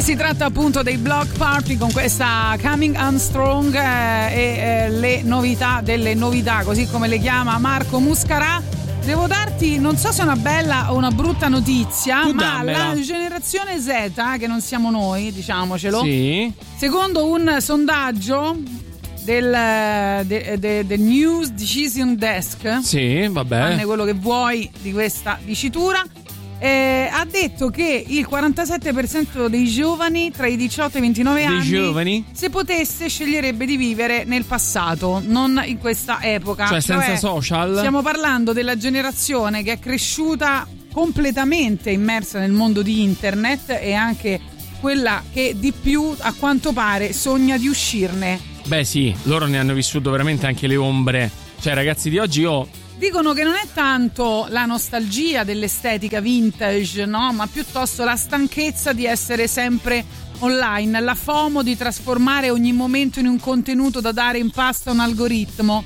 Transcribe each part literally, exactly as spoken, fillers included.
si tratta appunto dei Block Party con questa Coming On Strong eh, e eh, le novità delle novità, così come le chiama Marco Muscarà. Devo darti, non so se è una bella o una brutta notizia, tu ma dammela. La generazione Z, che non siamo noi, diciamocelo, sì. Secondo un sondaggio del, de, de, de News Decision Desk, sì, vabbè, fanne quello che vuoi di questa dicitura, eh, ha detto che il quarantasette per cento dei giovani tra i diciotto e i ventinove dei anni, giovani? se potesse, sceglierebbe di vivere nel passato, non in questa epoca. Cioè, senza cioè, social? Stiamo parlando della generazione che è cresciuta completamente immersa nel mondo di internet e anche quella che di più, a quanto pare, sogna di uscirne. Beh sì, loro ne hanno vissuto veramente anche le ombre. Cioè, ragazzi di oggi, io... Dicono che non è tanto la nostalgia dell'estetica vintage, no? Ma piuttosto la stanchezza di essere sempre online, la FOMO di trasformare ogni momento in un contenuto da dare in pasto a un algoritmo.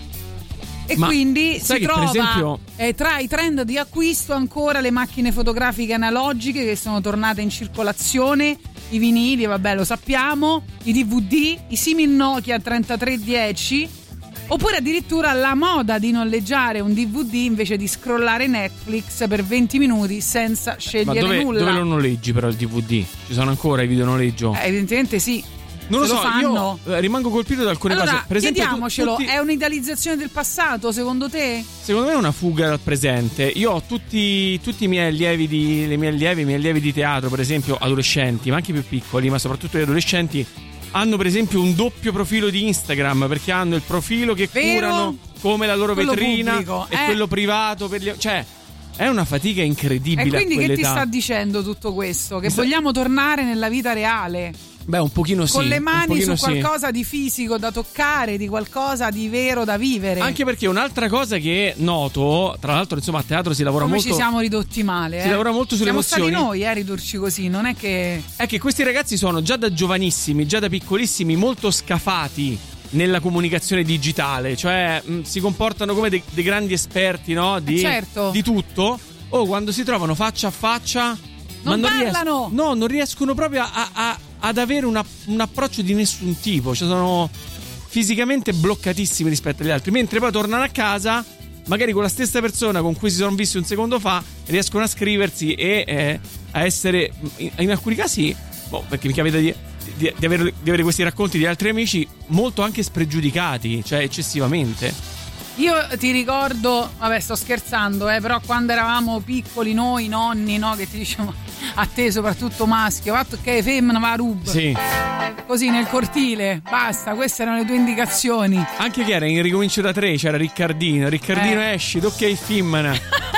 E Ma quindi sai si che, trova per esempio, eh, tra i trend di acquisto ancora le macchine fotografiche analogiche che sono tornate in circolazione, i vinili, vabbè, lo sappiamo, i D V D, i simil Nokia trentatré dieci, oppure addirittura la moda di noleggiare un D V D invece di scrollare Netflix per venti minuti senza scegliere ma dove, nulla. dove lo noleggi però il D V D? Ci sono ancora i video noleggio? Eh, evidentemente sì. Non lo Se so, fanno. io rimango colpito da alcune allora, cose. Per esempio, chiediamocelo, tu, tutti, è un'idealizzazione del passato secondo te? secondo me è una fuga dal presente. Io ho tutti, tutti i miei allievi di, le mie allievi, i miei allievi di teatro, per esempio, adolescenti, ma anche più piccoli, ma soprattutto gli adolescenti, hanno per esempio un doppio profilo di Instagram, perché hanno il profilo che Vero? curano come la loro Quello vetrina pubblico, e eh. quello privato per gli, cioè è una fatica incredibile. E quindi a che ti quell'età. sta dicendo tutto questo? Che Mi sta- vogliamo tornare nella vita reale? Beh, un pochino sì. Con le un mani pochino su sì. qualcosa di fisico da toccare, di qualcosa di vero da vivere. Anche perché un'altra cosa che noto, tra l'altro, insomma, a teatro si lavora come molto. ci siamo ridotti male, si eh? lavora molto sulle siamo emozioni. stati noi eh, a ridurci così, non è che È che questi ragazzi sono già da giovanissimi, già da piccolissimi, molto scafati nella comunicazione digitale, cioè mh, si comportano come dei, dei grandi esperti, no? Di, Eh, certo. di tutto. O quando si trovano faccia a faccia, Non ma parlano! Ries- no, non riescono proprio a, a- ad avere una- un approccio di nessun tipo. Cioè sono fisicamente bloccatissimi rispetto agli altri. Mentre poi tornano a casa, magari con la stessa persona con cui si sono visti un secondo fa, riescono a scriversi e eh, a essere, in, in alcuni casi, boh, perché mi capita di, di, di, avere, di avere questi racconti di altri amici molto anche spregiudicati, cioè eccessivamente. io ti ricordo, vabbè sto scherzando, eh, però quando eravamo piccoli noi nonni, no, che ti dicevano a te soprattutto maschio, fatto che femmina va a rub. Sì. Così nel cortile, basta, queste erano le tue indicazioni. Anche che era in Ricomincio da tre, c'era Riccardino. Riccardino Eh. esci, tocca il femmina.